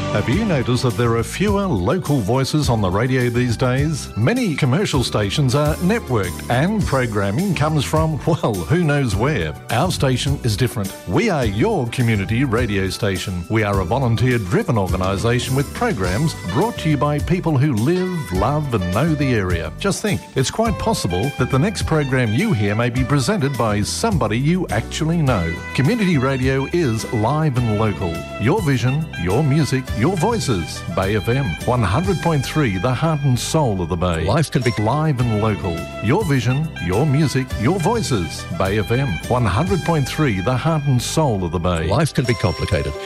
Have you noticed that there are fewer local voices on the radio these days? Many commercial stations are networked and programming comes from, well, who knows where. Our station is different. We are your community radio station. We are a volunteer-driven organisation with programs brought to you by people who live, love and know the area. Just think, it's quite possible that the next program you hear may be presented by somebody you actually know. Community radio is live and local. Your vision, your music, your voices. Bay FM 100.3, the heart and soul of the Bay. Life can be live and local. Your vision, your music, your voices. Bay FM 100.3, the heart and soul of the Bay. Life can be complicated.